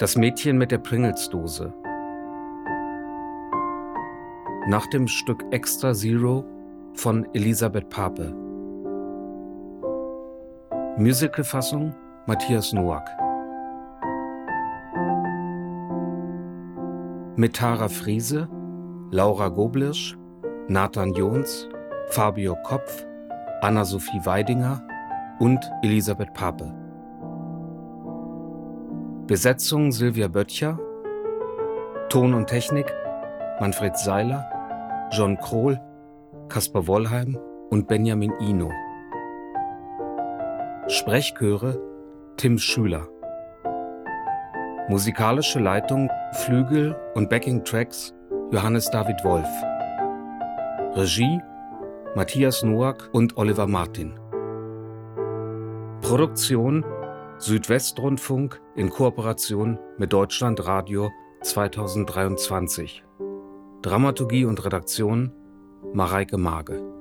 Das Mädchen mit der Pringles-Dose. Nach dem Stück Extra Zero von Elisabeth Pape. Musicalfassung Matthias Noack. Mit Tara Friese, Laura Goblisch, Nathan Jons, Fabio Kopf, Anna-Sophie Weidinger und Elisabeth Pape. Besetzung Silvia Böttcher, Ton und Technik Manfred Seiler, John Krohl, Kaspar Wollheim und Benjamin Ino. Sprechchöre Tim Schüler. Musikalische Leitung, Flügel und Backing-Tracks Johannes David Wolf. Regie Matthias Noack und Oliver Martin. Produktion Südwestrundfunk in Kooperation mit Deutschlandradio 2023. Dramaturgie und Redaktion Mareike Mage.